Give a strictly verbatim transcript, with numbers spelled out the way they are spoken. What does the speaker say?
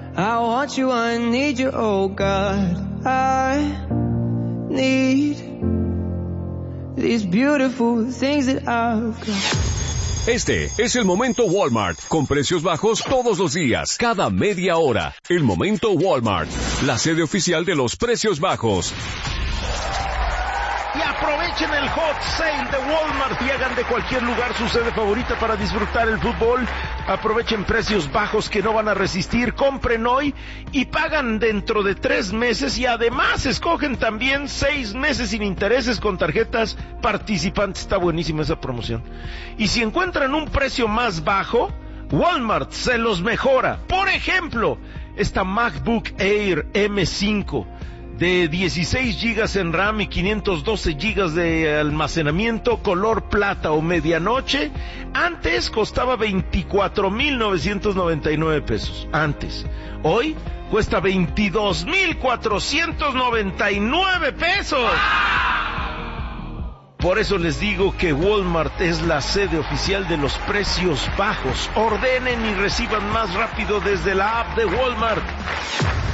I want you, I need you, oh God. I need these beautiful things that I've got. Este es el Momento Walmart, con precios bajos todos los días, cada media hora. El Momento Walmart, la sede oficial de los precios bajos. Y aprovechen el hot sale de Walmart y hagan de cualquier lugar su sede favorita para disfrutar el fútbol. Aprovechen precios bajos que no van a resistir. Compren hoy y pagan dentro de tres meses y además escogen también seis meses sin intereses con tarjetas participantes. Está buenísima esa promoción. Y si encuentran un precio más bajo, Walmart se los mejora. Por ejemplo, esta MacBook Air eme cinco de dieciséis gigas en RAM y quinientos doce gigas de almacenamiento, color plata o medianoche, antes costaba veinticuatro mil novecientos noventa y nueve pesos. Antes. Hoy cuesta veintidós mil cuatrocientos noventa y nueve pesos. Por eso les digo que Walmart es la sede oficial de los precios bajos. Ordenen y reciban más rápido desde la app de Walmart.